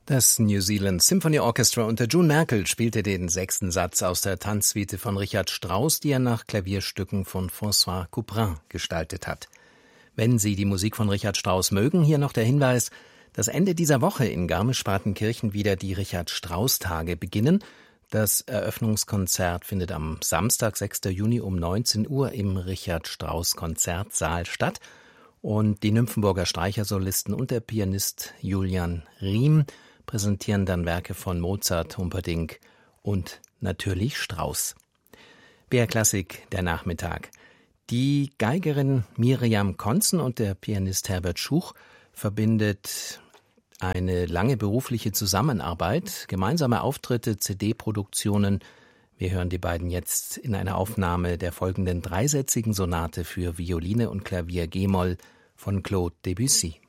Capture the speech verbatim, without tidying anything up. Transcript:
Das New Zealand Symphony Orchestra unter June Merkel spielte den sechsten Satz aus der Tanzsuite von Richard Strauss, die er nach Klavierstücken von François Couperin gestaltet hat. Wenn Sie die Musik von Richard Strauss mögen, hier noch der Hinweis, dass Ende dieser Woche in Garmisch-Partenkirchen wieder die Richard-Strauss-Tage beginnen. Das Eröffnungskonzert findet am Samstag, sechsten Juni um neunzehn Uhr im Richard-Strauss-Konzertsaal statt. Und die Nymphenburger Streichersolisten und der Pianist Julian Riem präsentieren dann Werke von Mozart, Humperdinck und natürlich Strauss. B R Klassik, der Nachmittag. Die Geigerin Miriam Konzen und der Pianist Herbert Schuch verbindet eine lange berufliche Zusammenarbeit, gemeinsame Auftritte, C D-Produktionen. Wir hören die beiden jetzt in einer Aufnahme der folgenden dreisätzigen Sonate für Violine und Klavier G-Moll von Claude Debussy.